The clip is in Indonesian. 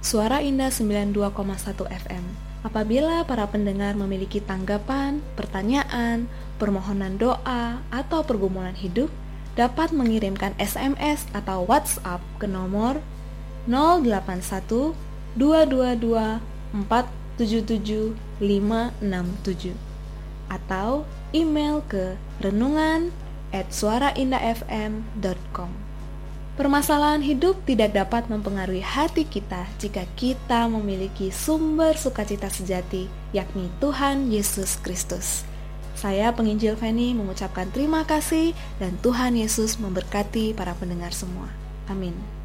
Suara Indah 92,1 FM. Apabila para pendengar memiliki tanggapan, pertanyaan, permohonan doa, atau pergumulan hidup, dapat mengirimkan SMS atau WhatsApp ke nomor 081 222 477 567 atau email ke renungan@suaraindahfm.com. Permasalahan hidup tidak dapat mempengaruhi hati kita jika kita memiliki sumber sukacita sejati, yakni Tuhan Yesus Kristus. Saya penginjil Feni mengucapkan terima kasih dan Tuhan Yesus memberkati para pendengar semua. Amin.